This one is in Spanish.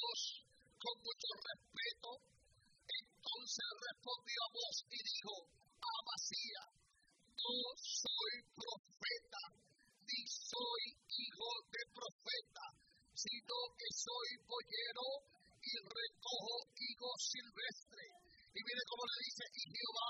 Dios con mucho respeto. Entonces respondió Amós y dijo a Amasías: no soy profeta, ni soy hijo de profeta, sino que soy boyero y recojo higos silvestres. Y mire cómo le dice: y Jehová